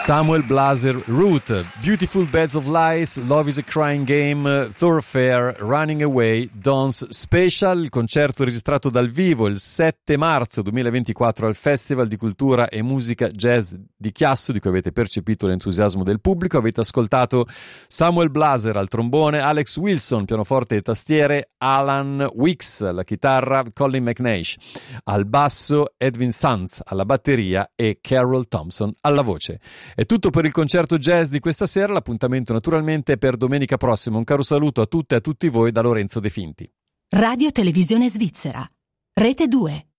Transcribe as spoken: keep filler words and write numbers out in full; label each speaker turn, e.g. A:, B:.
A: Samuel Blaser Root, Beautiful Beds of Lies, Love is a Crying Game, Thoroughfare, Running Away, Dance Special, il concerto registrato dal vivo il sette marzo duemilaventiquattro al Festival di Cultura e Musica Jazz di Chiasso, di cui avete percepito l'entusiasmo del pubblico. Avete ascoltato Samuel Blaser al trombone, Alex Wilson pianoforte e tastiere, Alan Weeks alla chitarra, Colin McNeish al basso, Edwin Sanz alla batteria e Carol Thompson alla voce. È tutto per il concerto jazz di questa sera, l'appuntamento naturalmente è per domenica prossima. Un caro saluto a tutte e a tutti voi da Lorenzo De Finti.
B: Radio Televisione Svizzera, Rete due.